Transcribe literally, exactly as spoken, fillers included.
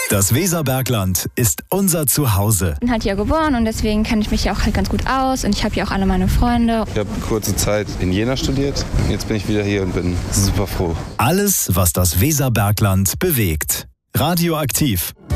Das Weserbergland ist unser Zuhause. Ich bin halt hier geboren und deswegen kenne ich mich hier auch halt ganz gut aus und ich habe hier auch alle meine Freunde. Ich habe kurze Zeit in Jena studiert. Jetzt bin ich wieder hier und bin super froh. Alles, was das Weserbergland bewegt. Radioaktiv.